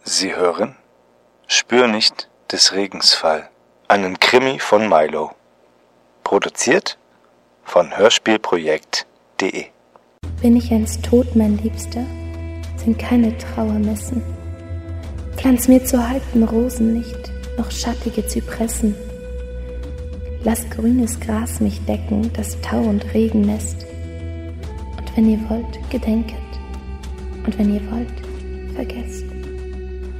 Sie hören Spür nicht des Regens Fall, einen Krimi von Milo. Produziert von Hörspielprojekt.de. Bin ich einst tot, mein Liebster, sind keine Trauermessen. Pflanz mir zu halten Rosen nicht, noch schattige Zypressen. Lass grünes Gras mich decken, das Tau- und Regennest. Und wenn ihr wollt, gedenket. Und wenn ihr wollt, vergesst.